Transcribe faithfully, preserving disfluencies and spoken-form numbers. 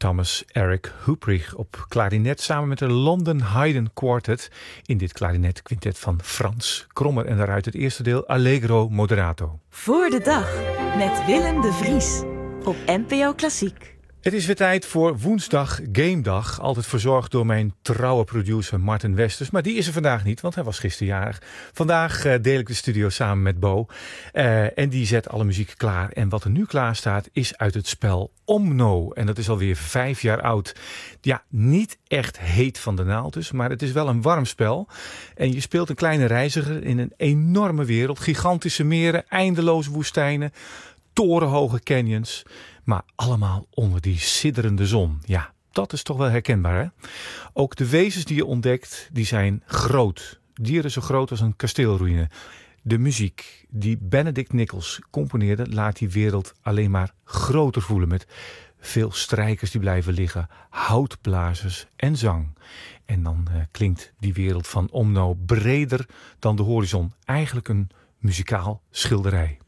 Thomas Eric Huprich op klarinet samen met de London Haydn Quartet in dit klarinetquintet van Frans Krommer. En daaruit het eerste deel Allegro Moderato. Voor de dag met Willem de Vries op N P O Klassiek. Het is weer tijd voor woensdag Gamedag. Altijd verzorgd door mijn trouwe producer Martin Westers. Maar die is er vandaag niet, want hij was gisteren jarig. Vandaag uh, deel ik de studio samen met Bo. Uh, en die zet alle muziek klaar. En wat er nu klaar staat is uit het spel Omno. En dat is alweer vijf jaar oud. Ja, niet echt heet van de naald dus. Maar het is wel een warm spel. En je speelt een kleine reiziger in een enorme wereld. Gigantische meren, eindeloze woestijnen, torenhoge canyons. Maar allemaal onder die sidderende zon. Ja, dat is toch wel herkenbaar, hè? Ook de wezens die je ontdekt, die zijn groot. Dieren zo groot als een kasteelruïne. De muziek die Benedict Nichols componeerde, laat die wereld alleen maar groter voelen. Met veel strijkers die blijven liggen, houtblazers en zang. En dan uh, klinkt die wereld van Omno breder dan de horizon. Eigenlijk een muzikaal schilderij.